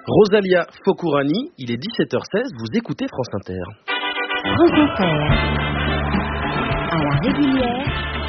Rosalia Fokourani, il est 17h16, vous écoutez France Inter. France Inter, à la régulière,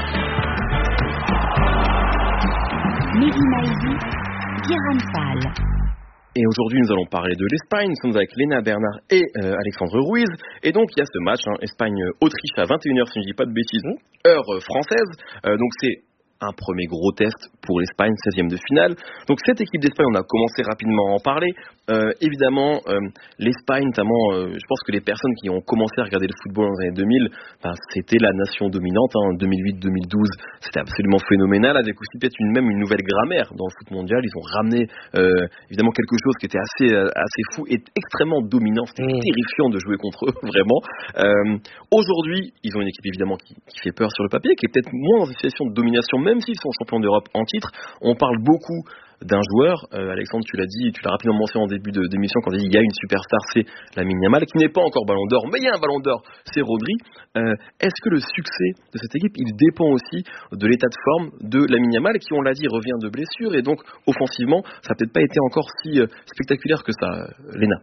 Mehdi Maizi, Guérin Fall. Et aujourd'hui, nous allons parler de l'Espagne. Nous sommes avec Léna Bernard et Alexandre Ruiz. Et donc, il y a ce match, Espagne-Autriche à 21h, si je ne dis pas de bêtises, heure française. Donc, c'est un premier gros test pour l'Espagne, 16e de finale. Donc cette équipe d'Espagne, on a commencé rapidement à en parler. Évidemment, l'Espagne, notamment, je pense que les personnes qui ont commencé à regarder le football dans les années 2000, c'était la nation dominante. En 2008-2012, c'était absolument phénoménal, avec aussi peut-être une nouvelle grammaire dans le foot mondial. Ils ont ramené évidemment quelque chose qui était assez fou et extrêmement dominant. C'était terrifiant de jouer contre eux, vraiment. Aujourd'hui, ils ont une équipe évidemment qui fait peur sur le papier, qui est peut-être moins dans une situation de domination, même s'ils sont champions d'Europe en titre. On parle beaucoup d'un joueur, Alexandre, tu l'as dit, tu l'as rapidement mentionné en début d'émission quand tu as dit il y a une superstar, c'est Lamine Yamal, qui n'est pas encore Ballon d'Or, mais il y a un Ballon d'Or, c'est Rodri. Est-ce que le succès de cette équipe, il dépend aussi de l'état de forme de Lamine Yamal, qui, on l'a dit, revient de blessure, et donc offensivement, ça n'a peut-être pas été encore si spectaculaire que ça, Léna?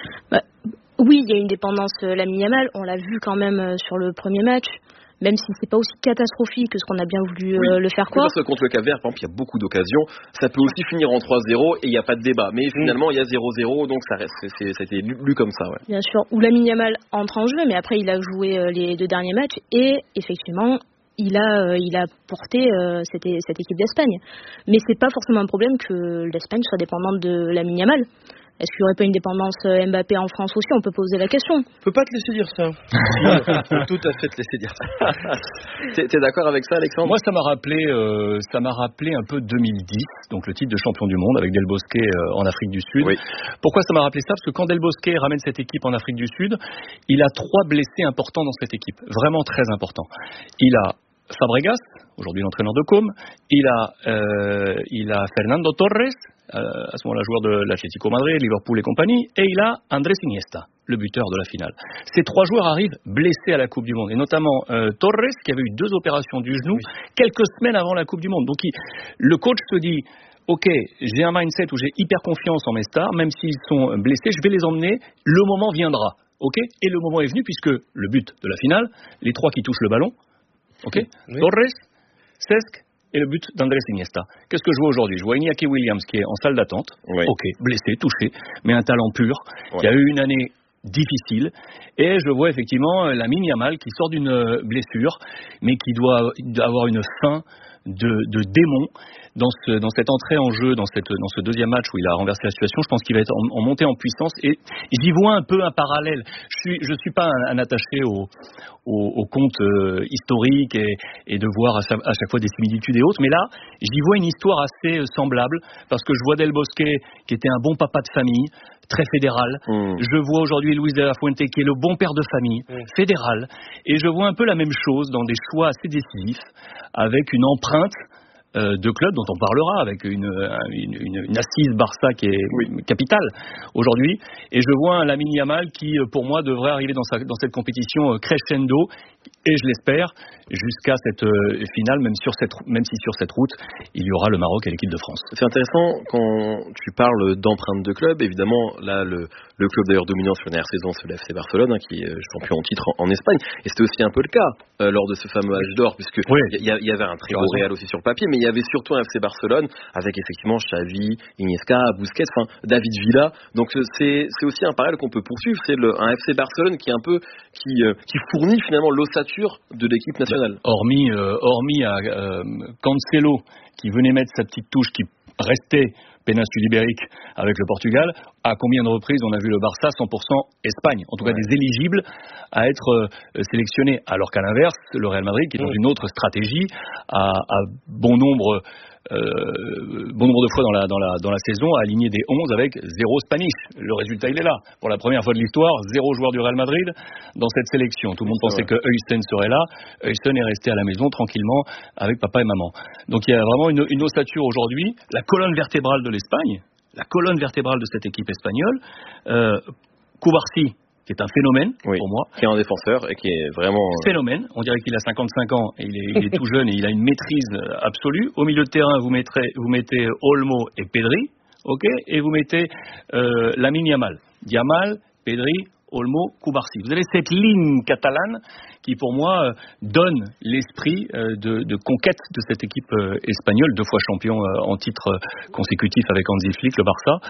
Oui, il y a une dépendance Lamine Yamal, on l'a vu quand même sur le premier match. Même si c'est pas aussi catastrophique que ce qu'on a bien voulu le faire croire. Parce que contre le Cap-Vert, par exemple, il y a beaucoup d'occasions. Ça peut aussi finir en 3-0 et il n'y a pas de débat. Mais finalement, il y a 0-0, donc ça reste, ça a été lu comme ça. Ouais. Bien sûr, où Lamine Yamal entre en jeu, mais après il a joué les 2 derniers matchs et effectivement, il a porté cette équipe d'Espagne. Mais c'est pas forcément un problème que l'Espagne soit dépendante de Lamine Yamal. Est-ce qu'il n'y aurait pas une dépendance Mbappé en France aussi? On peut poser la question. On peut pas te laisser dire ça. On peut tout à fait te laisser dire ça. T'es d'accord avec ça, Alexandre? Moi, ça m'a rappelé un peu 2010, donc le titre de champion du monde avec Del Bosque en Afrique du Sud. Oui. Pourquoi ça m'a rappelé ça? Parce que quand Del Bosque ramène cette équipe en Afrique du Sud, il a 3 blessés importants dans cette équipe, vraiment très importants. Il a Fabregas, aujourd'hui l'entraîneur de Com, il a Fernando Torres, à ce moment-là joueur de l'Atlético Madrid, Liverpool et compagnie, et il a Andrés Iniesta, le buteur de la finale. Ces 3 joueurs arrivent blessés à la Coupe du Monde, et notamment Torres, qui avait eu 2 opérations du genou quelques semaines avant la Coupe du Monde. Donc le coach se dit, ok, j'ai un mindset où j'ai hyper confiance en mes stars, même s'ils sont blessés, je vais les emmener, le moment viendra. Ok, et le moment est venu, puisque le but de la finale, les 3 qui touchent le ballon, ok, Torres, Cesc et le but d'Andrés Iniesta. Qu'est-ce que je vois aujourd'hui? Je vois Iñaki Williams qui est en salle d'attente, ok, blessé, touché, mais un talent pur, qui a eu une année difficile, et je vois effectivement Lamine Yamal qui sort d'une blessure, mais qui doit avoir une fin de démon dans cette entrée en jeu, dans ce deuxième match où il a renversé la situation. Je pense qu'il va être en montée en puissance, et j'y vois un peu un parallèle. Je suis pas un attaché au compte historique et de voir à chaque fois des similitudes et autres, mais là j'y vois une histoire assez semblable, parce que je vois Del Bosque qui était un bon papa de famille, très fédéral. Je vois aujourd'hui Luis de la Fuente qui est le bon père de famille, fédéral, et je vois un peu la même chose dans des choix assez décisifs, avec une empreinte de club dont on parlera, avec une assise Barça qui est capitale aujourd'hui, et je vois un Lamine Yamal qui, pour moi, devrait arriver dans cette compétition crescendo, et je l'espère, jusqu'à cette finale, même si sur cette route il y aura le Maroc et l'équipe de France. C'est intéressant quand tu parles d'empreinte de club. Évidemment, là le club d'ailleurs dominant sur la dernière saison, c'est le FC Barcelone, qui est champion en titre en Espagne, et c'était aussi un peu le cas lors de ce fameux âge d'or, puisque il y avait un très beau Real aussi sur le papier, mais il y avait surtout un FC Barcelone avec effectivement Xavi, Iniesta, Busquets, David Villa. Donc c'est aussi un parallèle qu'on peut poursuivre. C'est un FC Barcelone qui est un peu qui fournit finalement l'ossature de l'équipe nationale. Hormis Cancelo qui venait mettre sa petite touche, qui restait péninsule ibérique avec le Portugal, à combien de reprises on a vu le Barça 100% Espagne, en tout cas des éligibles à être sélectionnés, alors qu'à l'inverse, le Real Madrid, qui est dans une autre stratégie, a bon nombre de fois dans la saison a aligné des 11 avec 0 Spanish. Le résultat, il est là. Pour la première fois de l'histoire, 0 joueur du Real Madrid dans cette sélection. Tout le monde pensait que Øystein serait là. Øystein est resté à la maison tranquillement avec papa et maman. Donc il y a vraiment une ossature aujourd'hui. La colonne vertébrale de l'Espagne, la colonne vertébrale de cette équipe espagnole, Cubarsí, qui est un phénomène pour moi. Qui est un défenseur et qui est vraiment... Phénomène, on dirait qu'il a 55 ans et il est tout jeune et il a une maîtrise absolue. Au milieu de terrain, vous mettez Olmo et Pedri. ok, et vous mettez Lamine Yamal, Pedri, Olmo, Cubarsí. Vous avez cette ligne catalane qui, pour moi, donne l'esprit de conquête de cette équipe espagnole, 2 fois champion en titre consécutif avec Hansi Flick, le Barça.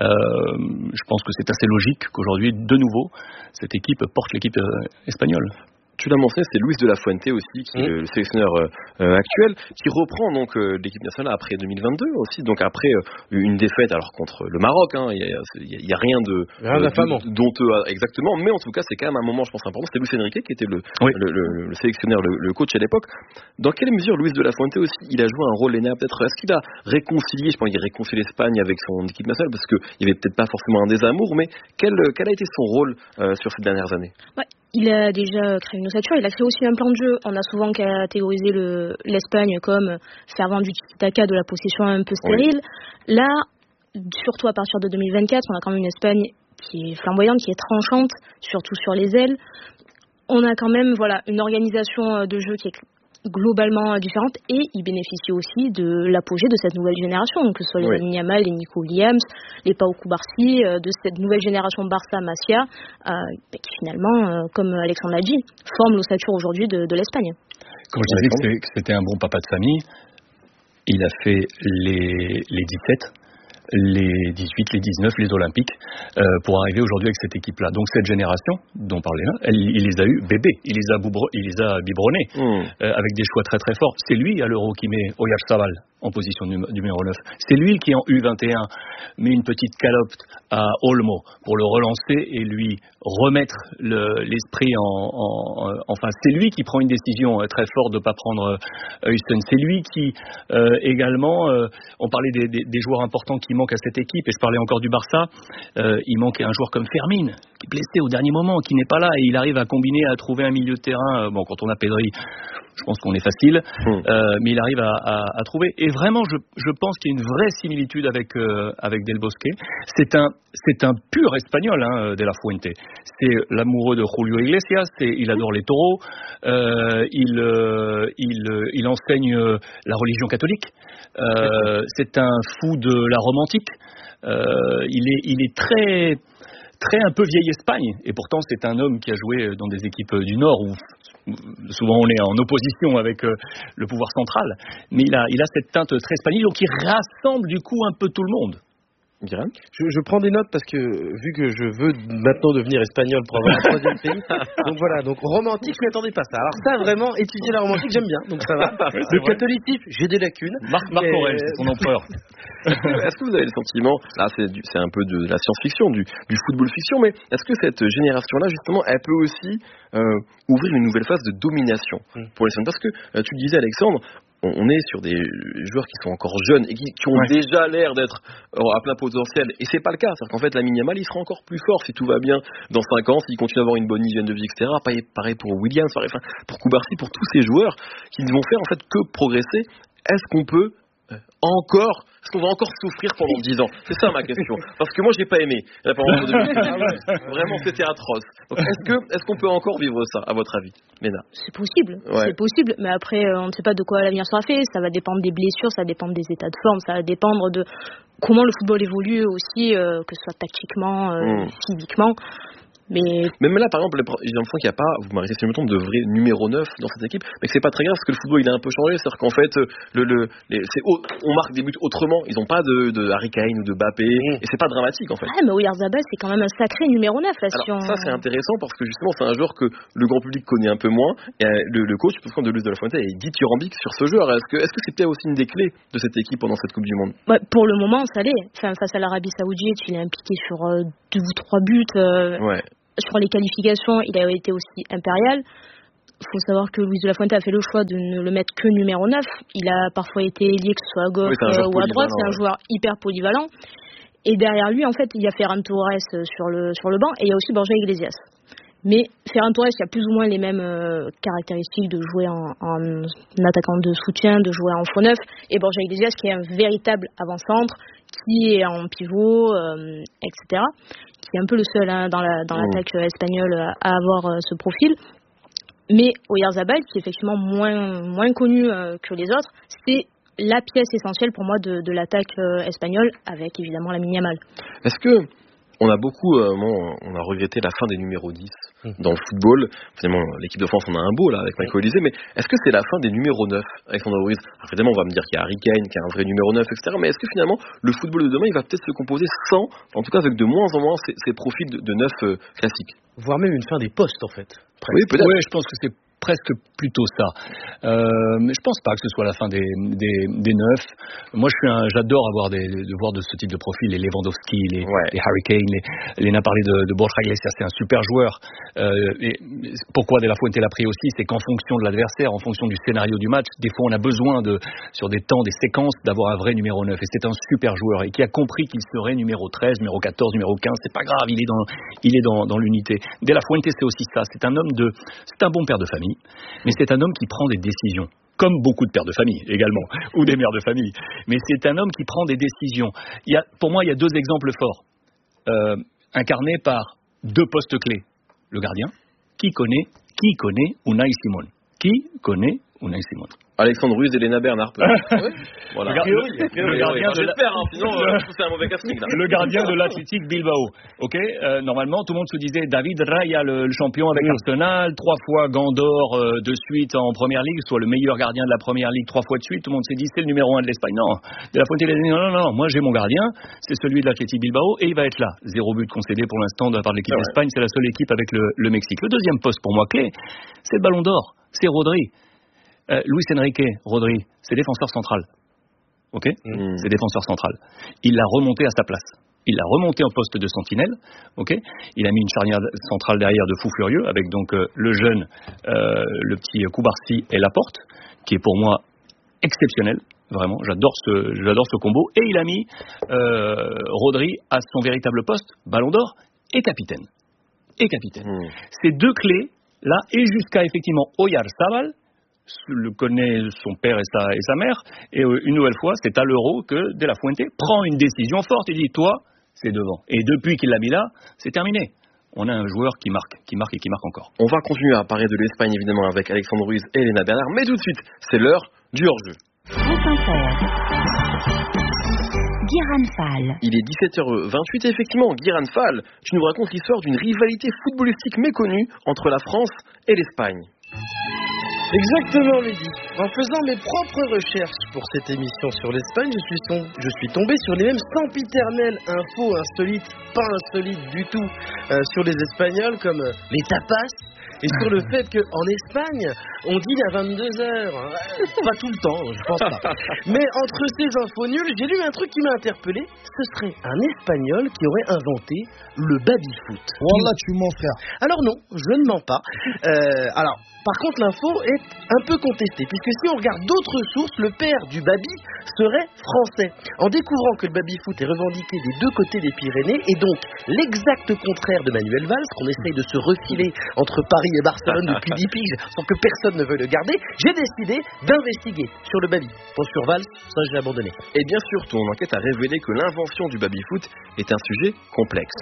Je pense que c'est assez logique qu'aujourd'hui, de nouveau, cette équipe porte l'équipe espagnole. Tu l'as mentionné, c'est Luis de la Fuente aussi, qui est le sélectionneur actuel, qui reprend donc l'équipe nationale après 2022 aussi, donc après une défaite alors contre le Maroc. Il y a rien d'infamant d'honteux exactement, mais en tout cas c'est quand même un moment, je pense, important. C'était Luis Enrique qui était le sélectionneur, le coach à l'époque. Dans quelle mesure Luis de la Fuente aussi, il a joué un rôle l'aîné peut-être? Est-ce qu'il a réconcilié, je pense qu'il a réconcilié l'Espagne avec son équipe nationale, parce qu'il y avait peut-être pas forcément un désamour, mais quel a été son rôle sur ces dernières années? Il a déjà créé une ossature, il a créé aussi un plan de jeu. On a souvent catégorisé l'Espagne comme fervent du tiki-taka, de la possession un peu stérile. Oui. Là, surtout à partir de 2024, on a quand même une Espagne qui est flamboyante, qui est tranchante, surtout sur les ailes. On a quand même une organisation de jeu qui est globalement différente, et il bénéficie aussi de l'apogée de cette nouvelle génération, que ce soit les Lamine Yamal, les Nico Williams, les Pau Cubarsí, de cette nouvelle génération Barça Masia, qui finalement, comme Alexandre l'a dit, forme l'ossature aujourd'hui de l'Espagne. Quand je disais que c'était un bon papa de famille, il a fait les 17, les 18, les 19, les Olympiques, pour arriver aujourd'hui avec cette équipe-là. Donc cette génération dont on parlait là, il les a eu bébés, il les a biberonnés, avec des choix très très forts. C'est lui à l'Euro qui met Oyarzabal en position numéro 9. C'est lui qui en U21 met une petite calope à Olmo pour le relancer et lui remettre l'esprit en face. C'est lui qui prend une décision très forte de ne pas prendre Houston. C'est lui qui également, on parlait des joueurs importants qui manquent à cette équipe, et je parlais encore du Barça, il manque un joueur comme Fermin, qui est blessé au dernier moment, qui n'est pas là, et il arrive à combiner, à trouver un milieu de terrain. Bon, quand on a Pedri, je pense qu'on est facile, mais il arrive à trouver. Et vraiment, je pense qu'il y a une vraie similitude avec Del Bosque. C'est un pur espagnol, de la Fuente. C'est l'amoureux de Julio Iglesias. Il adore les taureaux. Il enseigne la religion catholique. C'est un fou de la romantique. Il est très un peu vieille Espagne, et pourtant c'est un homme qui a joué dans des équipes du Nord où souvent on est en opposition avec le pouvoir central, mais il a cette teinte très espagnole, donc il rassemble du coup un peu tout le monde. Je prends des notes parce que vu que je veux maintenant devenir espagnol pour avoir un troisième pays, donc voilà, donc romantique, je m'attendais pas à ça. Alors ça, vraiment, étudier la romantique, j'aime bien, donc ça va. Le catholicisme, j'ai des lacunes. Marc Aurèle, c'est son empereur. Est-ce que vous avez le sentiment, là c'est un peu de la science-fiction, du football fiction, mais est-ce que cette génération-là, justement, elle peut aussi ouvrir une nouvelle phase de domination pour les Espagnols? Parce que tu disais, Alexandre, on est sur des joueurs qui sont encore jeunes et qui ont déjà l'air d'être à plein potentiel, et c'est pas le cas. C'est-à-dire qu'en fait, Lamine Yamal, il sera encore plus fort si tout va bien dans 5 ans, s'il continue à avoir une bonne hygiène de vie, etc. Pareil pour Williams, pour Cubarsí, pour tous ces joueurs qui ne vont faire en fait que progresser. Est-ce qu'on va encore souffrir pendant 10 ans? C'est ça ma question. Parce que moi, j'ai pas aimé. Vraiment, c'était atroce. Donc, est-ce qu'on peut encore vivre ça, à votre avis, Léna? C'est possible. C'est possible. Mais après, on ne sait pas de quoi l'avenir sera fait. Ça va dépendre des blessures, ça va dépendre des états de forme, ça va dépendre de comment le football évolue aussi, que ce soit tactiquement, physiquement. Mais même là, par exemple, j'ai l'impression qu'il n'y a pas, vous m'arrêtez si je me trompe, de vrai numéro 9 dans cette équipe, mais que c'est pas très grave parce que le football il a un peu changé. C'est-à-dire qu'en fait, on marque des buts autrement. Ils n'ont pas de Harry Kane ou de Mbappé, et c'est pas dramatique en fait. Ah, mais Oyarzabal, c'est quand même un sacré numéro 9. Ça, c'est intéressant parce que justement, c'est un joueur que le grand public connaît un peu moins. Et le coach, de Luis de la Fuente, est dithyrambique sur ce joueur. Est-ce que c'est peut-être aussi une des clés de cette équipe pendant cette Coupe du Monde? Pour le moment, ça l'est. Face à l'Arabie Saoudite, il est impliqué sur 2 ou 3 buts. Sur les qualifications, il a été aussi impérial. Il faut savoir que Luis de la Fuente a fait le choix de ne le mettre que numéro 9. Il a parfois été ailier, que ce soit à gauche ou à droite. C'est un joueur hyper polyvalent. Et derrière lui, en fait, il y a Ferran Torres sur le banc, et il y a aussi Borja Iglesias. Mais Ferran Torres, il a plus ou moins les mêmes caractéristiques de jouer en attaquant de soutien, de jouer en faux neuf. Et Borja Iglesias, qui est un véritable avant-centre, qui est en pivot, etc., qui est un peu le seul dans l'attaque espagnole à avoir ce profil. Mais Oyarzabal, qui est effectivement moins connu que les autres, c'est la pièce essentielle pour moi de l'attaque espagnole, avec évidemment Lamine Yamal. Est-ce que on a beaucoup, on a regretté la fin des numéros 10 dans le football. Finalement, l'équipe de France en a un beau là avec Michael Olise, mais est-ce que c'est la fin des numéros 9 Alexandre Ruiz? Évidemment, on va me dire qu'il y a Harry Kane, qu'il y a un vrai numéro 9, etc. Mais est-ce que finalement, le football de demain, il va peut-être se composer sans, en tout cas avec de moins en moins ces profils de 9 classiques? Voire même une fin des postes, en fait. Oui, peut-être. Oui, je pense que c'est presque plutôt ça. Mais je pense pas que ce soit la fin des 9. Moi, j'adore de voir de ce type de profil, les Lewandowski, les Harry Kane, les n'a parlé de Borja Iglesias, c'est un super joueur. Et pourquoi De La Fuente l'a pris aussi, c'est qu'en fonction de l'adversaire, en fonction du scénario du match, des fois on a besoin sur des temps, des séquences, d'avoir un vrai numéro 9. Et c'est un super joueur et qui a compris qu'il serait numéro 13, numéro 14, numéro 15. C'est pas grave, il est dans l'unité. De La Fuente, c'est aussi ça. C'est un bon père de famille. Mais c'est un homme qui prend des décisions, comme beaucoup de pères de famille également, ou des mères de famille. Mais c'est un homme qui prend des décisions. Pour moi, il y a 2 exemples forts, incarnés par 2 postes clés. Le gardien, qui connaît Unai Simon. Qui connaît Unai Simon? Alexandre Ruiz et Elena Bernard. Voilà. Le gardien de sinon c'est un mauvais casting là. Le gardien de l'Athletic Bilbao. Ok. Normalement, tout le monde se disait David Raya, le champion avec Arsenal, 3 fois Gant d'Or de suite en Première Ligue, soit le meilleur gardien de la Première Ligue 3 fois de suite. Tout le monde s'est dit c'est le numéro 1 de l'Espagne. Non. De La Fuente, il a dit non. Moi, j'ai mon gardien, c'est celui de l'Athletic Bilbao et il va être là. 0 but concédé pour l'instant de la part de l'équipe d'Espagne. C'est la seule équipe avec le Mexique. Le deuxième poste pour moi clé, c'est le Ballon d'Or. C'est Rodri. Luis Enrique, Rodri, c'est défenseur central. Ok, c'est défenseur central. Il l'a remonté à sa place. Il l'a remonté en poste de sentinelle. Ok, il a mis une charnière centrale derrière de fou furieux avec donc le jeune, le petit Koubarsi et Laporte, qui est pour moi exceptionnel. Vraiment, j'adore ce combo. Et il a mis Rodri à son véritable poste, Ballon d'Or et capitaine. Ces 2 clés là, et jusqu'à effectivement Oyarzabal, le connaît son père et sa mère, et une nouvelle fois, c'est à l'Euro que De La Fuente prend une décision forte et dit toi, c'est devant. Et depuis qu'il l'a mis là, c'est terminé. On a un joueur qui marque et qui marque encore. On va continuer à parler de l'Espagne évidemment avec Alexandre Ruiz et Elena Bernard, mais tout de suite, c'est l'heure du hors-jeu. Guiran Fall. Il est 17h28 et effectivement, Guiran Fall, tu nous racontes l'histoire d'une rivalité footballistique méconnue entre la France et l'Espagne. Exactement, Mehdi. En faisant mes propres recherches pour cette émission sur l'Espagne, je suis tombé sur les mêmes sempiternelles infos insolites, pas insolites du tout, sur les Espagnols, comme les tapas, et sur le fait qu'en Espagne, on dîne à 22h. Pas tout le temps, je pense pas. Mais entre ces infos nulles, j'ai lu un truc qui m'a interpellé. Ce serait un Espagnol qui aurait inventé le baby-foot. Wallah, tu mens, frère. Alors non, je ne mens pas. Par contre, l'info est un peu contestée, puisque si on regarde d'autres sources, le père du baby serait français. En découvrant que le baby-foot est revendiqué des 2 côtés des Pyrénées, et donc l'exact contraire de Manuel Valls, qu'on essaye de se refiler entre Paris et Barcelone depuis 10 piges, sans que personne ne veuille le garder, j'ai décidé d'investiguer sur le baby. Bon, sur Valls, ça je l'ai abandonné. Et bien sûr, ton enquête a révélé que l'invention du baby-foot est un sujet complexe.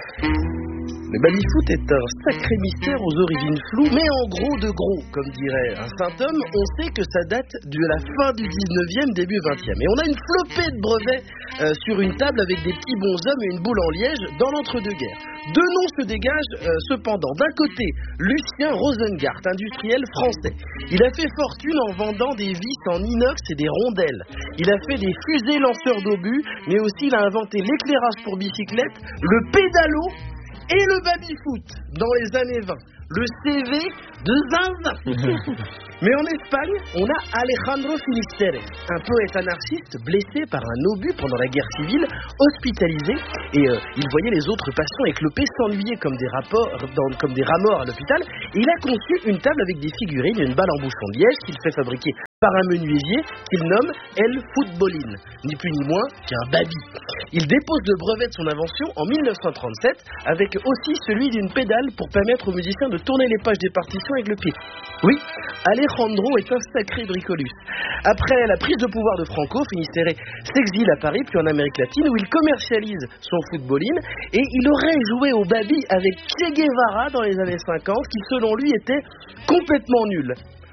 Le baby-foot est un sacré mystère aux origines floues, mais en gros de gros, comme dirait un saint homme. On sait que ça date de la fin du 19e, début 20e. Et on a une flopée de brevets sur une table avec des petits bonshommes et une boule en liège dans l'entre-deux-guerres. 2 noms se dégagent cependant. D'un côté, Lucien Rosengart, industriel français. Il a fait fortune en vendant des vis en inox et des rondelles. Il a fait des fusées lanceurs d'obus, mais aussi il a inventé l'éclairage pour bicyclette, le pédalo et le baby-foot dans les années 20. Le CV de Zinzin. Mais en Espagne, on a Alejandro Finisterre, un poète anarchiste blessé par un obus pendant la guerre civile, hospitalisé, et il voyait les autres patients éclopés s'ennuyer comme des rats-morts à l'hôpital, et il a conçu une table avec des figurines et une balle en bouchon de liège qu'il fait fabriquer par un menuisier qu'il nomme El Footballin, ni plus ni moins qu'un baby. Il dépose le brevet de son invention en 1937, avec aussi celui d'une pédale pour permettre aux musiciens de tourner les pages des partitions avec le pied. Oui, Alejandro est un sacré bricolus. Après la prise de pouvoir de Franco, Finisterre s'exile à Paris puis en Amérique latine où il commercialise son footballine et il aurait joué au baby avec Che Guevara dans les années 50 qui selon lui était complètement nul.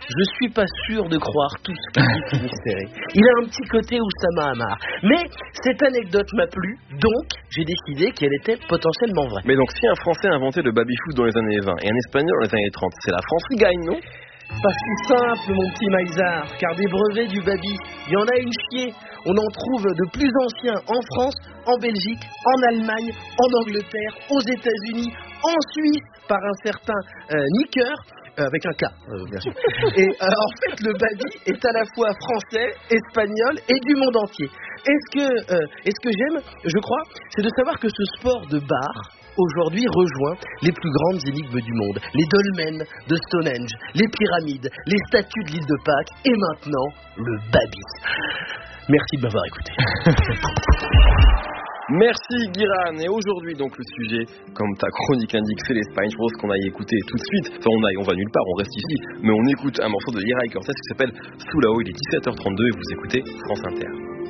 je suis pas sûr de croire tout ce qu'il dit Philippe Serré. Il a un petit côté Oussama Hamar. Mais cette anecdote m'a plu, donc j'ai décidé qu'elle était potentiellement vraie. Mais donc si un Français a inventé le baby-foot dans les années 20 et un Espagnol dans les années 30, c'est la France qui gagne, non? Pas si simple, mon petit Maïzard, car des brevets du baby, il y en a une chier. On en trouve de plus anciens en France, en Belgique, en Allemagne, en Angleterre, aux États-Unis, en Suisse, par un certain Nicker, avec un K, bien sûr. Et en fait, le baby est à la fois français, espagnol et du monde entier. Et ce que j'aime, je crois, c'est de savoir que ce sport de bar aujourd'hui rejoint les plus grandes énigmes du monde. Les dolmens de Stonehenge, les pyramides, les statues de l'île de Pâques et maintenant le baby. Merci de m'avoir écouté. Merci Guiran. Et aujourd'hui donc le sujet, comme ta chronique l'indique, c'est l'Espagne. Je pense qu'on aille écouter tout de suite. Enfin on va nulle part, on reste ici. Mais on écoute un morceau de Ira Cortés qui s'appelle Sulao. Il est 17h32 et vous écoutez France Inter.